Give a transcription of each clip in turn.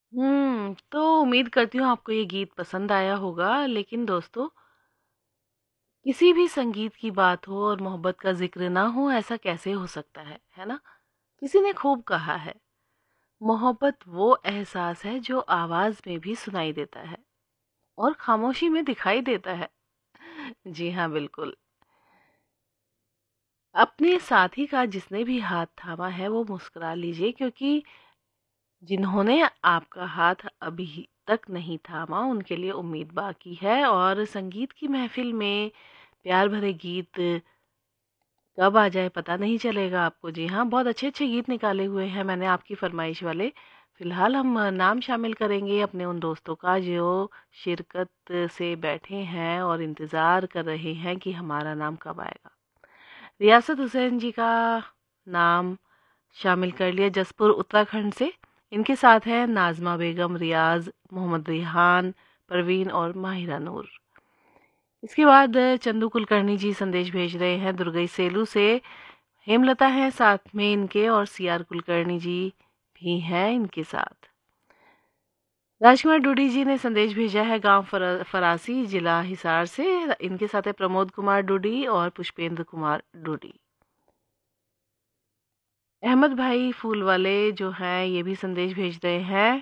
तो उम्मीद करती हूँ आपको ये गीत पसंद आया होगा। लेकिन दोस्तों, किसी भी संगीत की बात हो और मोहब्बत का ज़िक्र ना हो, ऐसा कैसे हो सकता है ना? किसी ने खूब कहा है, मोहब्बत वो एहसास है जो आवाज़ में भी सुनाई देता है और खामोशी में दिखाई देता है। जी हाँ, बिल्कुल। अपने साथी का जिसने भी हाथ थामा है, वो मुस्कुरा लीजिए, क्योंकि जिन्होंने आपका हाथ अभी तक नहीं थामा, उनके लिए उम्मीद बाकी है। और संगीत की महफ़िल में प्यार भरे गीत कब आ जाए पता नहीं चलेगा आपको। जी हाँ, बहुत अच्छे-अच्छे गीत निकाले हुए हैं मैंने आपकी फ़रमाइश वाले। फ़िलहाल हम नाम शामिल करेंगे अपने उन दोस्तों का जो शिरकत से बैठे हैं और इंतज़ार कर रहे हैं कि हमारा नाम कब आएगा। रियासत हुसैन जी का नाम शामिल कर लिया जसपुर उत्तराखंड से। इनके साथ हैं नाज़मा बेगम, रियाज़, मोहम्मद रिहान, परवीन और माहिरा नूर। इसके बाद चंदू कुलकर्णी जी संदेश भेज रहे हैं दुर्गई सेलू से। हेमलता हैं साथ में इनके, और सीआर कुलकर्णी जी भी हैं इनके साथ। राजकुमार डूडी जी ने संदेश भेजा है गांव फरासी, जिला हिसार से। इनके साथ है प्रमोद कुमार डूडी और पुष्पेंद्र कुमार डूडी। अहमद भाई फूल वाले जो हैं, ये भी संदेश भेज रहे हैं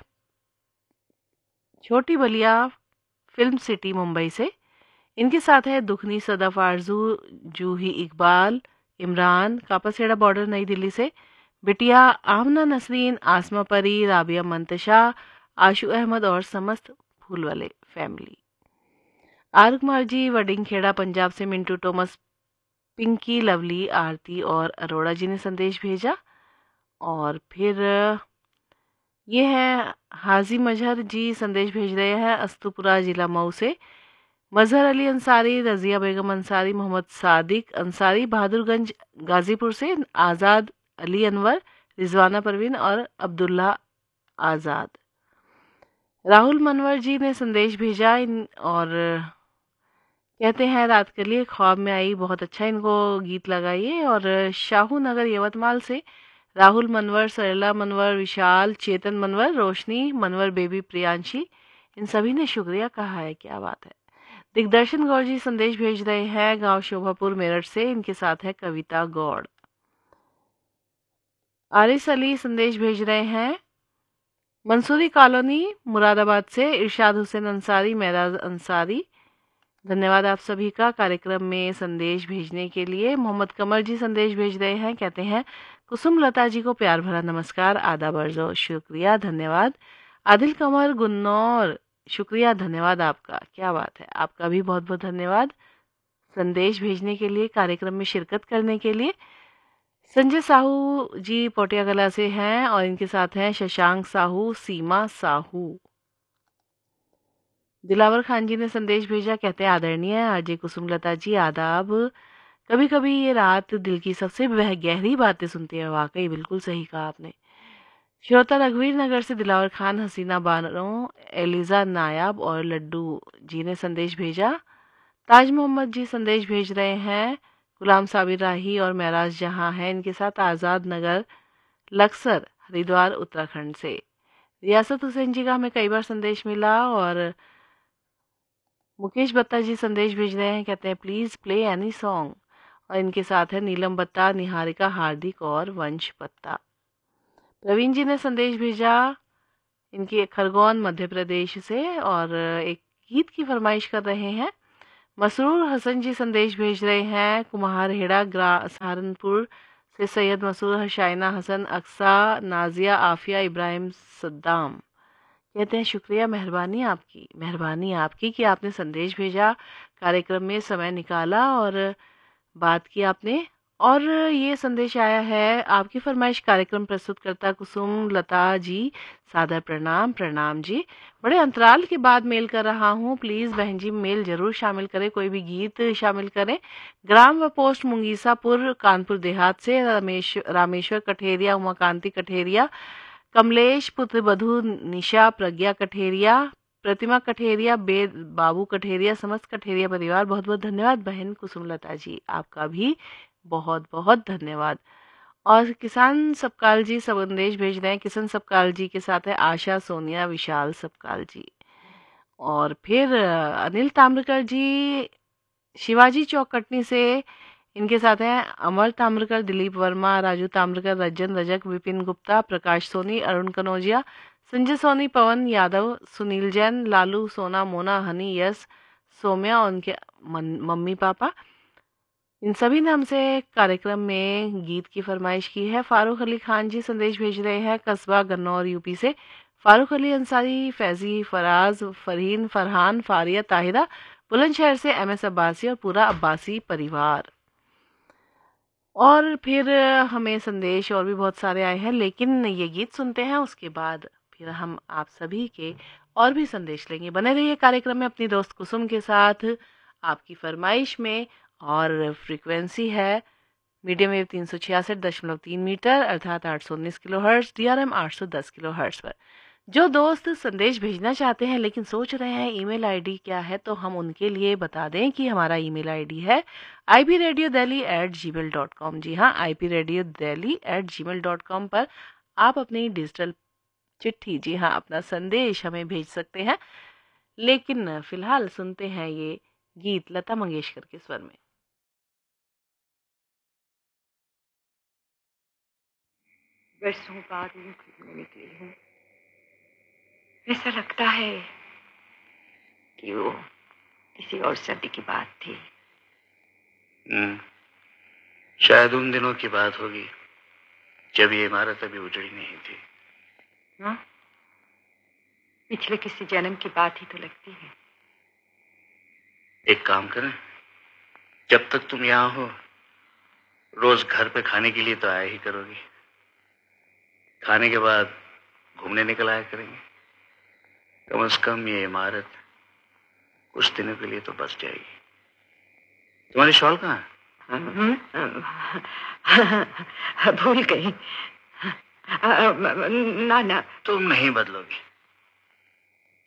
छोटी बलिया फिल्म सिटी मुंबई से। इनके साथ है दुखनी सदफ आरजू, जूही इकबाल, इमरान कापासेड़ा बॉर्डर नई दिल्ली से। बिटिया आमना नसरीन, आसमा परी, राबिया मंतशा, आशु अहमद और समस्त फूल वाले फैमिली। आर कुमार जी वडिंगखेड़ा पंजाब से। मिंटू टोमस, पिंकी, लवली, आरती और अरोड़ा जी ने संदेश भेजा। और फिर ये है हाजी मजहर जी संदेश भेज रहे हैं अस्तुपुरा, जिला मऊ से। मजहर अली अंसारी, रज़िया बेगम अंसारी, मोहम्मद सादिक अंसारी, बहादुरगंज गाज़ीपुर से। आज़ाद अली अनवर, रिजवाना परवीन और अब्दुल्ला आज़ाद। राहुल मनवर जी ने संदेश भेजा और कहते हैं रात के लिए ख्वाब में आई, बहुत अच्छा इनको गीत लगाइए। और शाहू नगर यवतमाल से राहुल मनवर, सरला मनवर, विशाल, चेतन मनवर, रोशनी मनवर, बेबी प्रियांशी, इन सभी ने शुक्रिया कहा है। क्या बात है। दिग्दर्शन गौर जी संदेश भेज रहे हैं गांव शोभापुर मेरठ से। इनके साथ है कविता गौड़। आरिस अली संदेश भेज रहे हैं मंसूरी कॉलोनी मुरादाबाद से। इरशाद हुसैन अंसारी, महराज अंसारी, धन्यवाद आप सभी का कार्यक्रम में संदेश भेजने के लिए। मोहम्मद कमर जी संदेश भेज रहे हैं, कहते हैं कुसुम लता जी को प्यार भरा नमस्कार, आदाब अर्ज़ो, शुक्रिया, धन्यवाद। आदिल कमर गुन्नौर, शुक्रिया, धन्यवाद आपका। क्या बात है, आपका भी बहुत बहुत धन्यवाद संदेश भेजने के लिए, कार्यक्रम में शिरकत करने के लिए। संजय साहू जी पोटियागला से हैं और इनके साथ हैं शशांक साहू, सीमा साहू। दिलावर खान जी ने संदेश भेजा, कहते हैं आदरणीय आरजे कुसुमलता जी, आदाब। कभी कभी ये रात दिल की सबसे वह गहरी बातें सुनती है। वाकई बिल्कुल सही कहा आपने। श्रोता रघुवीर नगर से दिलावर खान, हसीना बानो, एलिजा नायाब और लड्डू जी ने संदेश भेजा। ताज मोहम्मद जी संदेश भेज रहे हैं गुलाम साबिर राही और महराज जहां हैं, इनके साथ आज़ाद नगर लक्सर, हरिद्वार, उत्तराखंड से। रियासत हुसैन जी का हमें कई बार संदेश मिला। और मुकेश बत्ता जी संदेश भेज रहे हैं, कहते हैं प्लीज़ प्ले एनी सॉन्ग। और इनके साथ है नीलम बत्ता, निहारिका, हार्दिक और वंश बत्ता। प्रवीण जी ने संदेश भेजा, इनके खरगोन मध्य प्रदेश से, और एक गीत की फरमाइश कर रहे हैं। मसरूर हसन जी संदेश भेज रहे हैं कुम्हारहेड़ा, सहारनपुर से। सैयद मसूर, शाइना हसन, अक्सा, नाजिया, आफिया, इब्राहिम, सद्दाम, कहते हैं शुक्रिया, मेहरबानी आपकी कि आपने संदेश भेजा, कार्यक्रम में समय निकाला और बात की आपने। और ये संदेश आया है आपकी फरमाइश, कार्यक्रम प्रस्तुतकर्ता कुसुम लता जी, सादर प्रणाम। प्रणाम जी, बड़े अंतराल के बाद मेल कर रहा हूँ, प्लीज़ बहन जी मेल जरूर शामिल करें, कोई भी गीत शामिल करें। ग्राम व पोस्ट मुंगीसापुर, कानपुर देहात से। रामेश्वर कठेरिया, उमाकांति कठेरिया, कमलेश पुत्र बधु, निशा, प्रज्ञा कठेरिया, प्रतिमा कठेरिया, बेद बाबू कठेरिया, समस्त कठेरिया परिवार, बहुत बहुत धन्यवाद बहन कुसुमलता जी, आपका भी बहुत बहुत धन्यवाद। और किसान सपकाल जी संदेश भेज रहे हैं, किशन सपकाल जी के साथ है आशा, सोनिया, विशाल सपकाल जी। और फिर अनिल ताम्रकर जी शिवाजी चौक कटनी से, इनके साथ हैं अमर ताम्रकर, दिलीप वर्मा, राजू ताम्रकर, रज्जन रजक, विपिन गुप्ता, प्रकाश सोनी, अरुण कनौजिया, संजय सोनी, पवन यादव, सुनील जैन, लालू, सोना, मोना, हनी, यश, सौम्या और उनके मम्मी पापा। इन सभी ने हमसे कार्यक्रम में गीत की फरमाइश की है। फारूक अली खान जी संदेश भेज रहे हैं कस्बा गन्नौर यूपी से। फारूक अली अंसारी, फैजी, फराज, फरहीन, फरहान, फारिया, ताहिरा, बुलंदशहर से एमएस अब्बासी और पूरा अब्बासी परिवार। और फिर हमें संदेश और भी बहुत सारे आए हैं, लेकिन ये गीत सुनते हैं, उसके बाद फिर हम आप सभी के और भी संदेश लेंगे। बने रहिए कार्यक्रम में अपनी दोस्त कुसुम के साथ आपकी फरमाइश में। और फ्रीक्वेंसी है मीडियम वेव 366.3 मीटर अर्थात 819 kilo hertz, DRM 810 kilo hertz पर। जो दोस्त संदेश भेजना चाहते हैं लेकिन सोच रहे हैं ईमेल आईडी क्या है, तो हम उनके लिए बता दें कि हमारा ईमेल आईडी है ipradiodelhi@gmail.com। जी हाँ, ipradiodelhi@gmail.com पर आप अपनी डिजिटल चिट्ठी, जी हाँ, अपना संदेश हमें भेज सकते हैं। लेकिन फिलहाल सुनते हैं ये गीत लता मंगेशकर के स्वर में। बरसों बाद यूं घूमने निकली हूँ, ऐसा लगता है कि वो किसी और सदी की बात थी। शायद उन दिनों की बात होगी जब ये इमारत अभी उजड़ी नहीं थी। हाँ, पिछले किसी जन्म की बात ही तो लगती है। एक काम करें, जब तक तुम यहाँ हो रोज घर पे खाने के लिए तो आया ही करोगी, खाने के बाद घूमने निकल आया करेंगे। कम से कम ये इमारत कुछ दिनों के लिए तो बस जाएगी। तुम्हारी शॉल कहाँ है? भूल गई। ना ना, तुम नहीं बदलोगी।